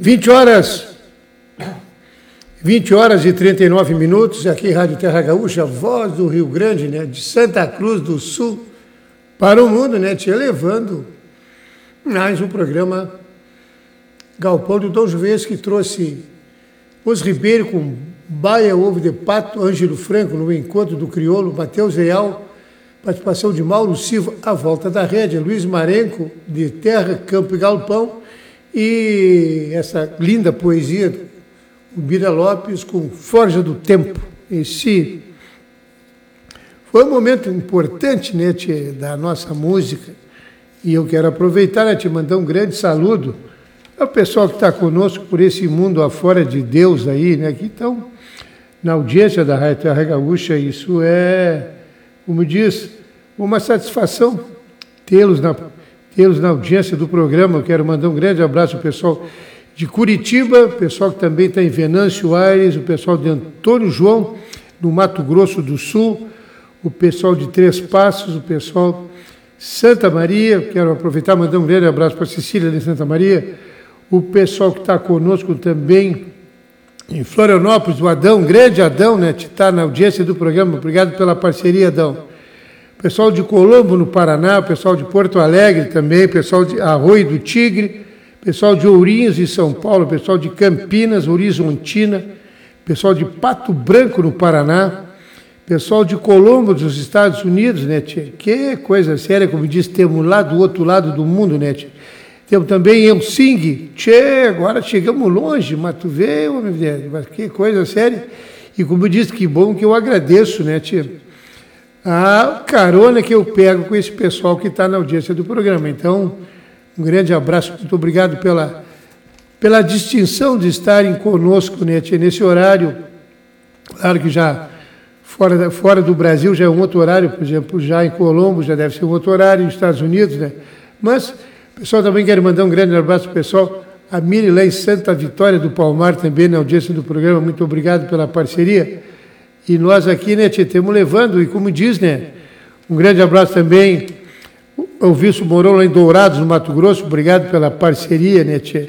20 horas e 39 minutos, aqui Rádio Terra Gaúcha, voz do Rio Grande, né, de Santa Cruz do Sul para o mundo, né, te elevando mais um programa Galpão do Dom Juvencio, que trouxe os Ribeiro com Baia, Ovo de Pato, Ângelo Franco no encontro do Crioulo, Matheus Real, participação de Mauro Silva, A Volta da Rédea, Luiz Marenco, de Terra, Campo e Galpão, e essa linda poesia do Bira Lopes com Forja do Tempo. Esse foi um momento importante, né, da nossa música, e eu quero aproveitar, né, te mandar um grande saludo ao pessoal que está conosco por esse mundo afora de Deus aí, né, que estão na audiência da Rádio Terra Gaúcha. Isso é, como diz, uma satisfação tê-los na audiência do programa. Eu quero mandar um grande abraço ao pessoal de Curitiba, o pessoal que também está em Venâncio Aires, o pessoal de Antônio João, no Mato Grosso do Sul, o pessoal de Três Passos, o pessoal Santa Maria. Quero aproveitar e mandar um grande abraço para a Cecília de Santa Maria, o pessoal que está conosco também em Florianópolis, o Adão, grande Adão, né, está na audiência do programa. Obrigado pela parceria, Adão. Pessoal de Colombo, no Paraná, o pessoal de Porto Alegre também, pessoal de Arroio do Tigre, pessoal de Ourinhos, em São Paulo, pessoal de Campinas, Horizontina, pessoal de Pato Branco, no Paraná, pessoal de Colombo, dos Estados Unidos, né, tia? Que coisa séria, como diz, temos lá do outro lado do mundo, né, tia? Temos também Elsing, agora chegamos longe, mas tu vê, mas que coisa séria. E como eu disse, que bom, que eu agradeço, né, tia, a carona que eu pego com esse pessoal que está na audiência do programa. Então, um grande abraço, muito obrigado pela distinção de estarem conosco, né, tia, nesse horário. Claro que já fora do Brasil já é um outro horário, por exemplo, já em Colombo já deve ser um outro horário, nos Estados Unidos, né? Mas o pessoal também quer mandar um grande abraço para o pessoal, a Miri lá em Santa Vitória do Palmar, também na audiência do programa. Muito obrigado pela parceria. E nós aqui, né, estamos levando, e como diz, né, um grande abraço também ao Wilson Mourão lá em Dourados, no Mato Grosso. Obrigado pela parceria, né, tchê.